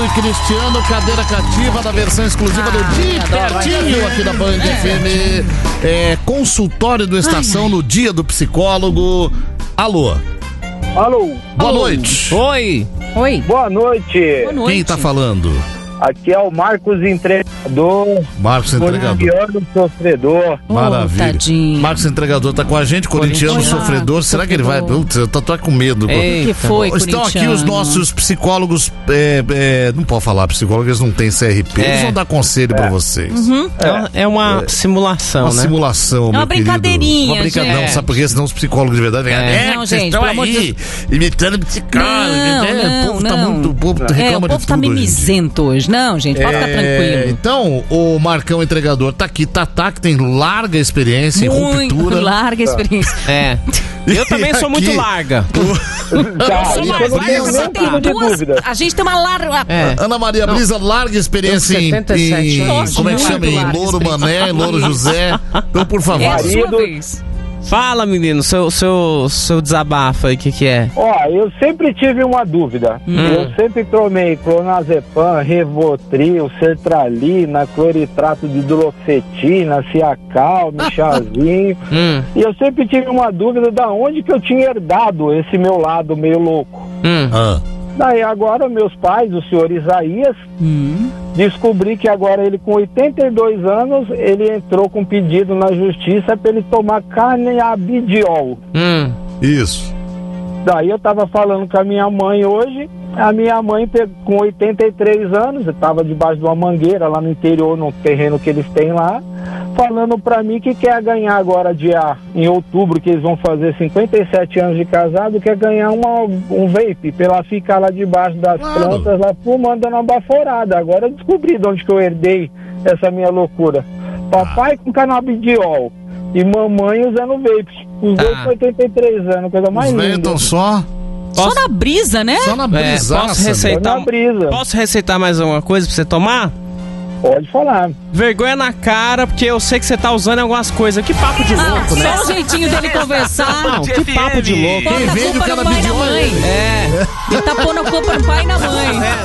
Neto e Cristiano, cadeira cativa da versão exclusiva do Dia Pertinho aqui da Band FM. Consultório do Estação no Dia do Psicólogo. Alô. Alô. Boa noite. Oi. Boa noite. Quem tá falando? Aqui é o Marcos Entregador. Marcos Entregador. Corintiano Sofredor. Maravilha. Tadinho. Marcos Entregador tá com a gente, corintiano sofredor. Será que ele vai? Putz, eu tô com medo. O que foi, Estão aqui os nossos psicólogos. Não pode falar psicólogos, eles não têm CRP. Eles vão dar conselho pra vocês. É uma simulação, Uma né? simulação, É uma meu querido. brincadeirinha, Uma brincadeira. gente. Não, sabe por quê? Senão os psicólogos de verdade vêm. Não, vocês gente, estão pelo amor de aí, imitando psicólogo. O povo reclama o povo de tá tudo hoje em dia. mimizento hoje. Não, gente, pode ficar tranquilo. Então, o Marcão Entregador tá aqui, Tatá, que tem larga experiência em Muito ruptura. larga experiência. Eu também sou muito larga. A gente tem uma larga... Ana Maria Brisa, larga experiência em 77 anos. como é que chama? Em Muito Louro larga Mané, em Louro José. Então, por favor. É a sua vez. Fala, menino, seu desabafo aí, o que é? Ó, eu sempre tive uma dúvida. Eu sempre tomei clonazepam, Rivotril, sertralina, cloritrato de duloxetina, Ciacal, chazinho. E eu sempre tive uma dúvida da onde que eu tinha herdado esse meu lado meio louco. Daí agora meus pais, o senhor Isaías, descobri que agora ele com 82 anos, ele entrou com pedido na justiça para ele tomar canabidiol. Isso. Daí eu tava falando com a minha mãe hoje, a minha mãe com 83 anos, eu tava debaixo de uma mangueira lá no interior, no terreno que eles têm lá, falando pra mim que quer ganhar agora em outubro, que eles vão fazer 57 anos de casado, quer ganhar um vape, pra ela ficar lá debaixo das plantas, lá fumando, dando uma baforada. Agora eu descobri de onde que eu herdei essa minha loucura. Papai com canabidiol e mamãe usando vape. Os dois com 83 anos, coisa mais Os velhos linda. estão só na brisa, né? na brisaça. Posso receitar, Na brisa. posso receitar mais alguma coisa pra você tomar? Pode falar. Vergonha na cara, porque eu sei que você tá usando algumas coisas. Que papo de louco, né? Só o jeitinho dele conversar. Não, que papo de louco. Quem vende o Bota a culpa no pai e na canabidiol? mãe. Ele tá pondo a culpa no pai e na mãe.